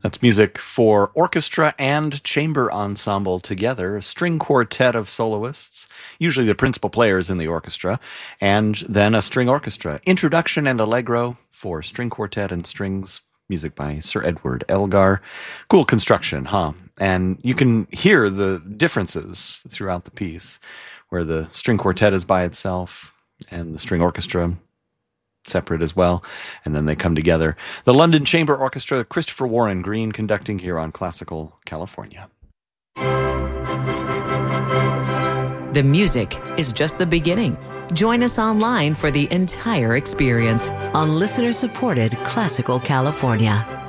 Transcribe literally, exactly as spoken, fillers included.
That's music for orchestra and chamber ensemble together, a string quartet of soloists, usually the principal players in the orchestra, and then a string orchestra. Introduction and Allegro for string quartet and strings, music by Sir Edward Elgar. Cool construction, huh? And you can hear the differences throughout the piece, where the string quartet is by itself and the string orchestra separate as well, and then they come together. The London Chamber Orchestra, Christopher Warren Green conducting here on Classical California. The music is just the beginning. Join us online for the entire experience on listener-supported Classical California.